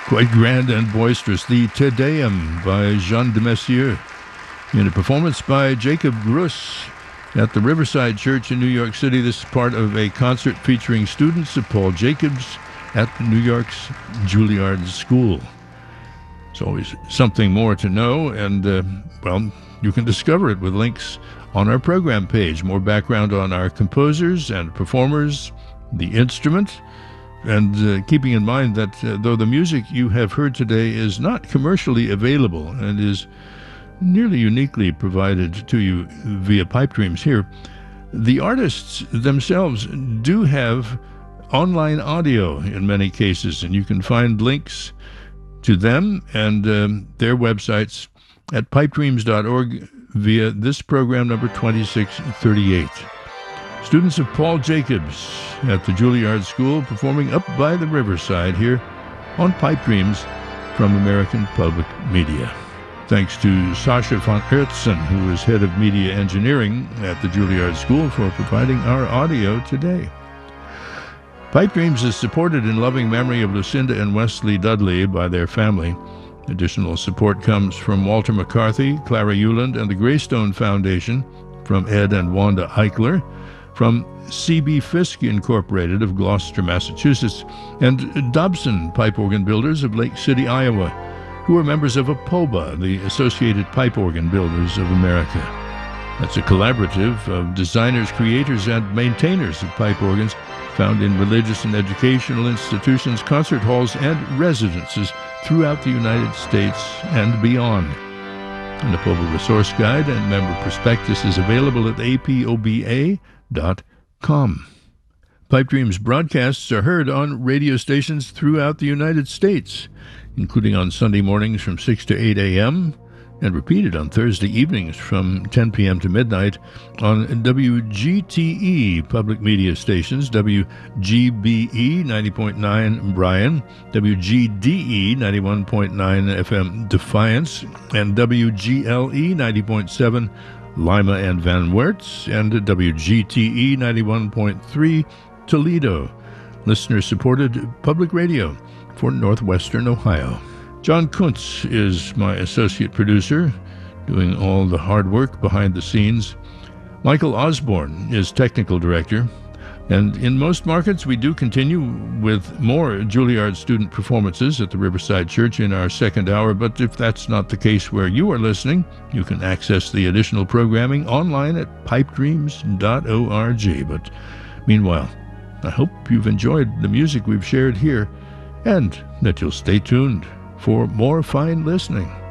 Quite grand and boisterous, the Te Deum by Jean de Messier, in a performance by Jacob Gruss at the Riverside Church in New York City. This is part of a concert featuring students of Paul Jacobs at New York's Juilliard School. It's always something more to know, and, you can discover it with links on our program page. More background on our composers and performers, the instrument, and keeping in mind that though the music you have heard today is not commercially available and is nearly uniquely provided to you via Pipe Dreams here, the artists themselves do have online audio in many cases, and you can find links to them and their websites at pipedreams.org via this program number 2638. Students of Paul Jacobs at the Juilliard School performing Up by the Riverside here on Pipe Dreams from American Public Media. Thanks to Sasha von Hertzen, who is head of media engineering at the Juilliard School, for providing our audio today. Pipe Dreams is supported in loving memory of Lucinda and Wesley Dudley by their family. Additional support comes from Walter McCarthy, Clara Euland, and the Greystone Foundation, from Ed and Wanda Eichler, from C.B. Fisk Incorporated of Gloucester, Massachusetts, and Dobson Pipe Organ Builders of Lake City, Iowa, who are members of APOBA, the Associated Pipe Organ Builders of America. That's a collaborative of designers, creators, and maintainers of pipe organs found in religious and educational institutions, concert halls, and residences throughout the United States and beyond. An APOBA resource guide and member prospectus is available at apoba.com. Pipe Dreams broadcasts are heard on radio stations throughout the United States, including on Sunday mornings from 6 to 8 a.m., and repeated on Thursday evenings from 10 p.m. to midnight on WGTE public media stations, WGBE 90.9 Bryan, WGDE 91.9 FM Defiance, and WGLE 90.7 Lima and Van Wertz, and WGTE 91.3 Toledo, listener-supported public radio for Northwestern Ohio. John Kuntz is my associate producer, doing all the hard work behind the scenes. Michael Osborne is technical director. And in most markets, we do continue with more Juilliard student performances at the Riverside Church in our second hour. But if that's not the case where you are listening, you can access the additional programming online at pipedreams.org. But meanwhile, I hope you've enjoyed the music we've shared here, and that you'll stay tuned for more fine listening.